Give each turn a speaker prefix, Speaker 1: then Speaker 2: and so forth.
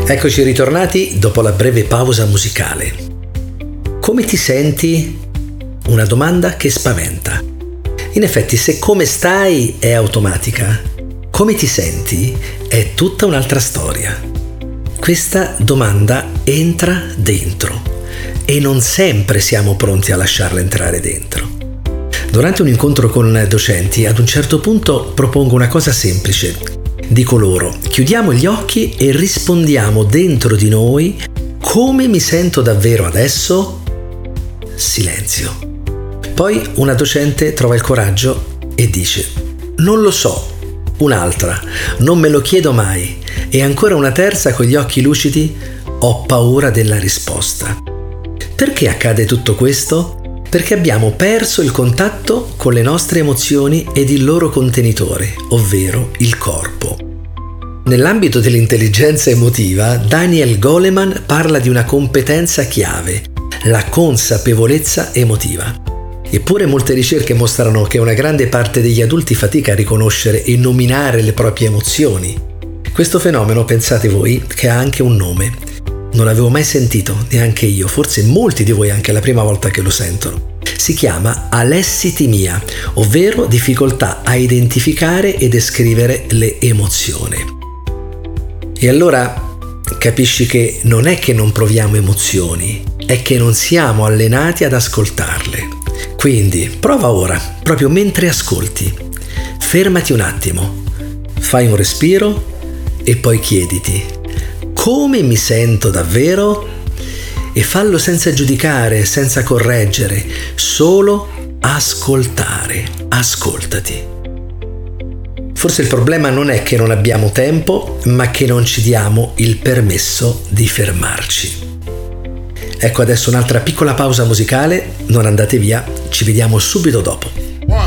Speaker 1: Eccoci ritornati dopo la breve pausa musicale. Come ti senti? Una domanda che spaventa. In effetti, se come stai è automatica, come ti senti è tutta un'altra storia. Questa domanda entra dentro e non sempre siamo pronti a lasciarla entrare dentro. Durante un incontro con docenti, ad un certo punto propongo una cosa semplice. Dico loro, chiudiamo gli occhi e rispondiamo dentro di noi: come mi sento davvero adesso? Silenzio. Poi una docente trova il coraggio e dice: non lo so. Un'altra: non me lo chiedo mai. E ancora una terza con gli occhi lucidi: ho paura della risposta. Perché accade tutto questo? Perché abbiamo perso il contatto con le nostre emozioni ed il loro contenitore, ovvero il corpo. Nell'ambito dell'intelligenza emotiva, Daniel Goleman parla di una competenza chiave, la consapevolezza emotiva. Eppure molte ricerche mostrano che una grande parte degli adulti fatica a riconoscere e nominare le proprie emozioni. Questo fenomeno, pensate voi, che ha anche un nome. Non l'avevo mai sentito, neanche io, forse molti di voi anche è la prima volta che lo sentono. Si chiama alessitimia, ovvero difficoltà a identificare e descrivere le emozioni. E allora capisci che non è che non proviamo emozioni, è che non siamo allenati ad ascoltarle. Quindi prova ora, proprio mentre ascolti. Fermati un attimo, fai un respiro e poi chiediti: come mi sento davvero? E fallo senza giudicare, senza correggere, solo ascoltare. Ascoltati. Forse il problema non è che non abbiamo tempo, ma che non ci diamo il permesso di fermarci. Ecco adesso un'altra piccola pausa musicale, non andate via, ci vediamo subito dopo.
Speaker 2: 1,